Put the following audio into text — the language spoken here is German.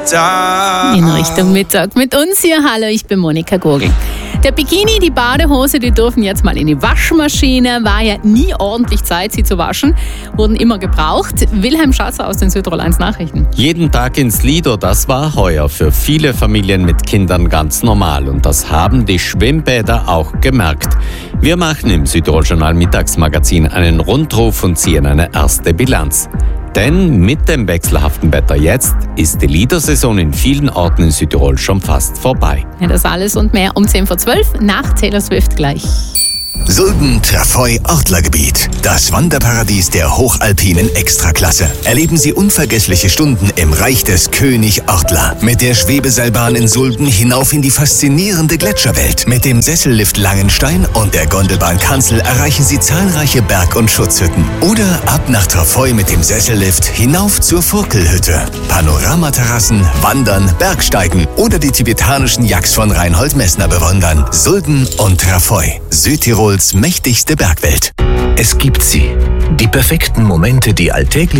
Mittag. In Richtung Mittag mit uns hier. Hallo, ich bin Monika Gurgel. Der Bikini, die Badehose, die dürfen jetzt mal in die Waschmaschine. War ja nie ordentlich Zeit, sie zu waschen. Wurden immer gebraucht. Wilhelm Schatzer aus den Südtirol 1 Nachrichten. Jeden Tag ins Lido, das war heuer für viele Familien mit Kindern ganz normal. Und das haben die Schwimmbäder auch gemerkt. Wir machen im Südtirol-Journal Mittagsmagazin einen Rundruf und ziehen eine erste Bilanz. Denn mit dem wechselhaften Wetter jetzt ist die Lido-Saison in vielen Orten in Südtirol schon fast vorbei. Ja, das alles und mehr um 10:12 nach Taylor Swift gleich. Sulden-Trafoi-Ortlergebiet. Das Wanderparadies der hochalpinen Extraklasse. Erleben Sie unvergessliche Stunden im Reich des König Ortler. Mit der Schwebeseilbahn in Sulden hinauf in die faszinierende Gletscherwelt. Mit dem Sessellift Langenstein und der Gondelbahn Kanzel erreichen Sie zahlreiche Berg- und Schutzhütten. Oder ab nach Trafoi mit dem Sessellift hinauf zur Furkelhütte. Panoramaterrassen, Wandern, Bergsteigen oder die tibetanischen Yaks von Reinhold Messner bewundern. Sulden und Trafoi. Südtirols mächtigste Bergwelt. Es gibt sie. Die perfekten Momente, die alltäglich